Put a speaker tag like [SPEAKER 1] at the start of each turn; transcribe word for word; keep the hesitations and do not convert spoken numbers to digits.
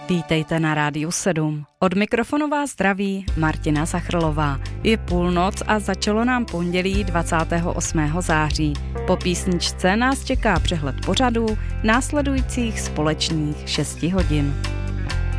[SPEAKER 1] Vítejte na Rádiu sedm. Od mikrofonu vás zdraví Martina Sachrlová. Je půlnoc a začalo nám pondělí dvacátého osmého září. Po písničce nás čeká přehled pořadů následujících společných šesti hodin.